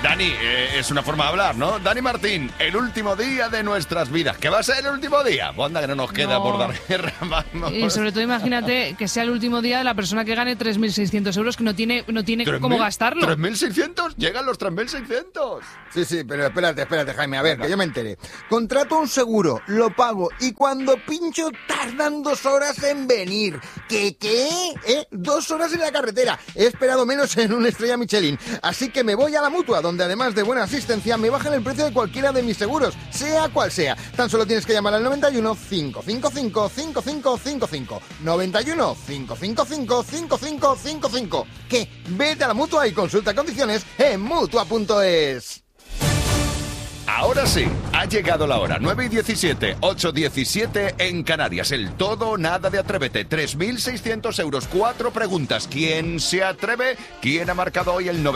Dani, es una forma de hablar, ¿no? Dani Martín, el último día de nuestras vidas. ¿Qué va a ser el último día? Anda, que no nos queda por dar guerra. Vamos. Y sobre todo imagínate que sea el último día de la persona que gane 3.600 euros, que no tiene cómo gastarlo. ¿3.600? Llegan los 3.600. Sí, pero espérate, Jaime, a ver, que yo me enteré. Contrato un seguro, lo pago y cuando pincho tardan 2 horas en venir. ¿Qué? 2 horas en la carretera. He esperado menos en una estrella Michelin. Así que me voy a la Mutua, donde además de buena asistencia me bajan el precio de cualquiera de mis seguros, sea cual sea. Tan solo tienes que llamar al 91 555 5555. 91 555 5555. ¿Qué? Vete a la Mutua y consulta condiciones en Mutua.es. Ahora sí, ha llegado la hora. 9:17, 8:17 en Canarias. El todo o nada de Atrévete. 3.600 euros. 4 preguntas. ¿Quién se atreve? ¿Quién ha marcado hoy el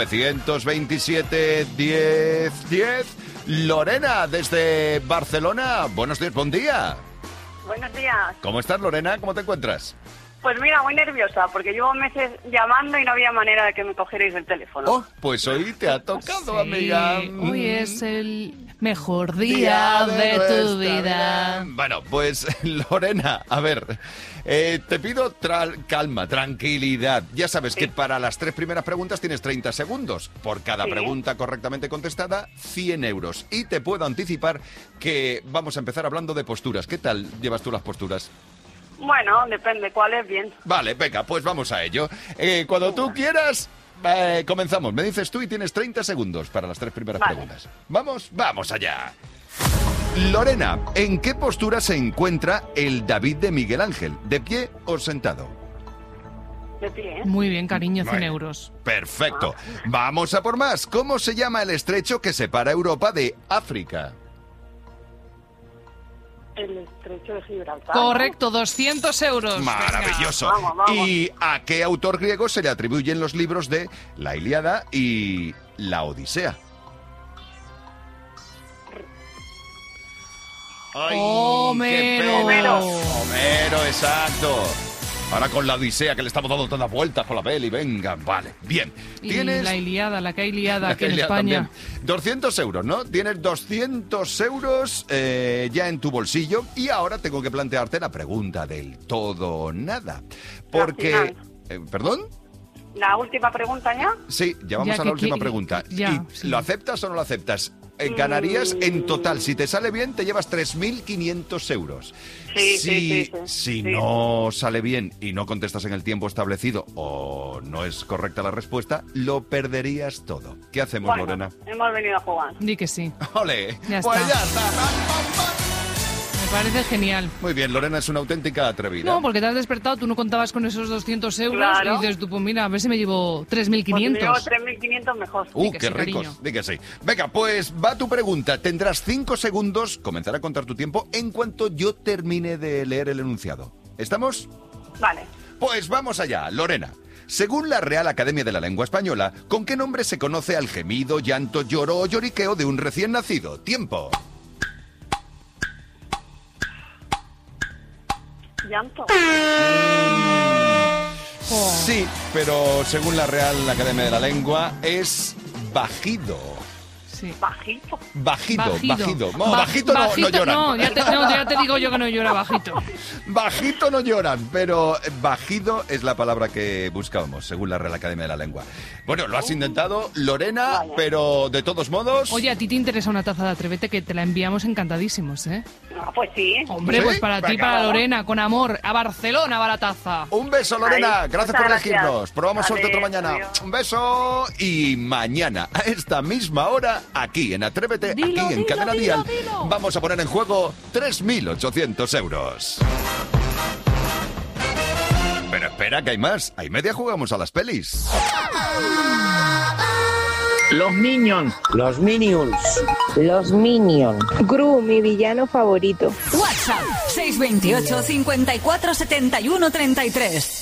927 10 10? Lorena, desde Barcelona. Buenos días, buen día. Buenos días. ¿Cómo estás, Lorena? ¿Cómo te encuentras? Pues mira, muy nerviosa, porque llevo meses llamando y no había manera de que me cogierais el teléfono. Oh, pues hoy te ha tocado, Sí, amiga. Hoy es el mejor día de tu vida. Bueno, pues Lorena, a ver, te pido calma, tranquilidad. Ya sabes que para las 3 primeras preguntas tienes 30 segundos. Por cada pregunta correctamente contestada, 100 euros. Y te puedo anticipar que vamos a empezar hablando de posturas. ¿Qué tal llevas tú las posturas? Bueno, depende, ¿cuál es bien? Vale, venga, pues vamos a ello. Cuando tú quieras, comenzamos. Me dices tú y tienes 30 segundos para las 3 primeras preguntas. Vamos allá. Lorena, ¿en qué postura se encuentra el David de Miguel Ángel? ¿De pie o sentado? De pie, ¿eh? Muy bien, cariño, 100 Bueno, euros. Perfecto. Vamos a por más. ¿Cómo se llama el estrecho que separa Europa de África? El estrecho de Gibraltar. Correcto, 200 euros. Maravilloso. Venga, vamos. ¿Y a qué autor griego se le atribuyen los libros de La Ilíada y La Odisea? ¡Ay, Homero. qué pena! Homero, exacto. Ahora con La Odisea, que le estamos dando todas las vueltas por la peli. Venga, vale, bien. Y Tienes... la Ilíada, la que hay liada aquí en Elia España. también. 200 euros, ¿no? Tienes 200 euros ya en tu bolsillo y ahora tengo que plantearte la pregunta del todo o nada. Porque... ¿Perdón? ¿La última pregunta ya? Sí, ya vamos Ya a la que última pregunta. ya, ¿Y sí. lo aceptas o no lo aceptas? Ganarías en total, si te sale bien, te llevas 3.500 euros. Sí. Si no sale bien y no contestas en el tiempo establecido o no es correcta la respuesta, lo perderías todo. ¿Qué hacemos, Bueno, Lorena? hemos venido a jugar. Di que sí. ¡Ole! Ya Pues está. ya está. Me parece genial. Muy bien, Lorena es una auténtica atrevida. No, porque te has despertado, tú no contabas con esos 200 euros Claro. y dices tú, pues mira, a ver si me llevo 3.500. Pues si llevo 3.500 mejor. Di que Qué sí, ricos, cariño. di que sí. Venga, pues va tu pregunta. Tendrás 5 segundos, comenzar a contar tu tiempo en cuanto yo termine de leer el enunciado. ¿Estamos? Vale. Pues vamos allá, Lorena. Según la Real Academia de la Lengua Española, ¿con qué nombre se conoce al gemido, llanto, lloro o lloriqueo de un recién nacido? ¡Tiempo! Llanto. Sí, pero según la Real Academia de la Lengua es bajido. Sí. Bajito. Bajido. No, Ba- bajito no lloran. No, ya te digo yo que no llora bajito. Bajito no lloran, pero bajido es la palabra que buscábamos, según la Real Academia de la Lengua. Bueno, lo has intentado, Lorena, Vaya. pero de todos modos... Oye, a ti te interesa una taza de Atrévete que te la enviamos encantadísimos, ¿eh? Ah, pues sí. Hombre, ¿Sí? pues para ti, Venga, para vamos. Lorena, con amor. A Barcelona va la taza. Un beso, Lorena. Ahí, Gracias muchas por gracias. elegirnos. Probamos suerte otra Adiós, mañana. adiós. Un beso. Y mañana, a esta misma hora, aquí en Atrévete, Dilo, aquí en dilo, Cadena dilo, Dial, dilo. vamos a poner en juego 3.800 euros. Pero espera, que hay más. Hay media jugamos a las pelis. Los Minions. Los Minions. Los Minions. Gru, mi villano favorito. WhatsApp 628 54 71 33.